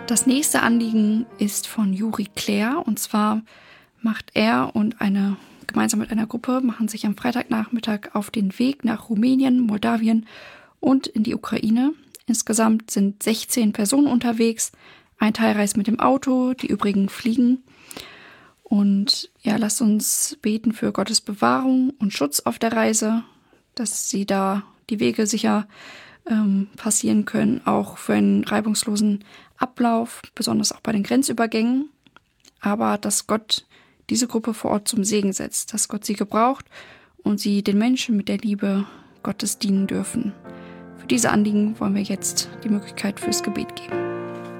Das nächste Anliegen ist von Juri Claire, und zwar macht er und gemeinsam mit einer Gruppe machen sich am Freitagnachmittag auf den Weg nach Rumänien, Moldawien und in die Ukraine. Insgesamt sind 16 Personen unterwegs. Ein Teil reist mit dem Auto, die übrigen fliegen. Und ja, lasst uns beten für Gottes Bewahrung und Schutz auf der Reise, dass sie da die Wege sicher passieren können, auch für einen reibungslosen Ablauf, besonders auch bei den Grenzübergängen. Aber dass Gott diese Gruppe vor Ort zum Segen setzt, dass Gott sie gebraucht und sie den Menschen mit der Liebe Gottes dienen dürfen. Für diese Anliegen wollen wir jetzt die Möglichkeit fürs Gebet geben.